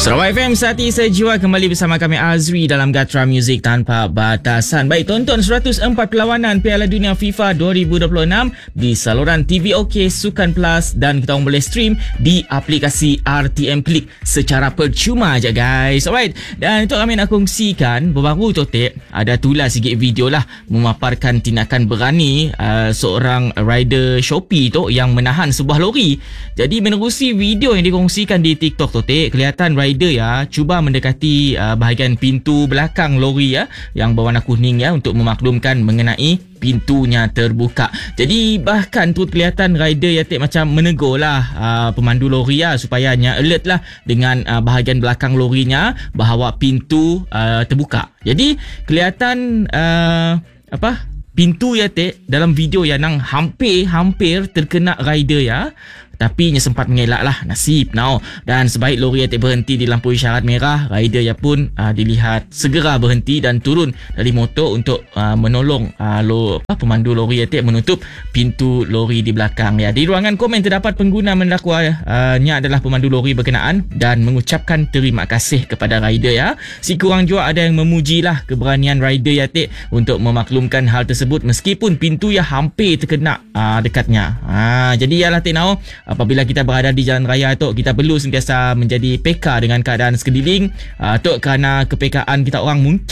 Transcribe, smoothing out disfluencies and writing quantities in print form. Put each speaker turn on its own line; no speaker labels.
Sarawak FM Sati Sejiwa kembali bersama kami Azri dalam Gatra Music Tanpa Batasan. Baik, tonton 104 perlawanan Piala Dunia FIFA 2026 di saluran TV OK Sukan Plus dan kita orang boleh stream di aplikasi RTM Klik secara percuma je guys. Alright, dan untuk kami nak kongsikan baru tu ada tular sikit video lah memaparkan tindakan berani seorang rider Shopee tu yang menahan sebuah lori. Jadi menerusi video yang dikongsikan di TikTok tu kelihatan rider ya cuba mendekati bahagian pintu belakang lori ya yang berwarna kuning ya untuk memaklumkan mengenai pintunya terbuka. Jadi bahkan tu kelihatan rider ya macam menegur lah pemandu lori ya supaya alert lah dengan bahagian belakang lorinya bahawa pintu terbuka. Jadi kelihatan pintu ya dalam video yang hampir terkena rider ya. Tapi ia sempat mengelak lah, nasib now. Dan sebaik lori yang berhenti di lampu isyarat merah, rider yang pun dilihat segera berhenti dan turun dari motor untuk menolong pemandu lori yang menutup pintu lori di belakang ya. Di ruangan komen terdapat pengguna mendakwanya adalah pemandu lori berkenaan dan mengucapkan terima kasih kepada rider ya. Si kurang jua ada yang memuji lah keberanian rider ya untuk memaklumkan hal tersebut meskipun pintu yang hampir terkena dekatnya. Jadi ialah now apabila kita berada di jalan raya tu, kita perlu sentiasa menjadi peka dengan keadaan sekeliling kerana kepekaan kita orang mungkin